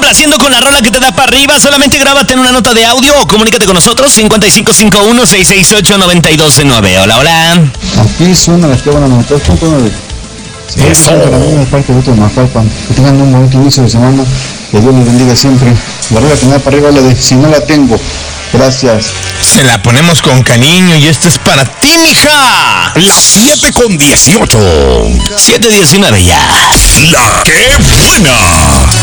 haciendo con la rola que te da para arriba? Solamente grábate en una nota de audio o comunícate con nosotros 5551-668-929. Hola, hola. Aquí suena la escuela 93.9. Eso. Para mí de parte de otro Majalpan. Que tengan un bonito inicio de semana. Que Dios les bendiga siempre. La rola que me da para arriba, la de Si no la tengo. Gracias. Se la ponemos con cariño y esta es para ti, mija. Las 7:18. 7:19 ya. La que buena.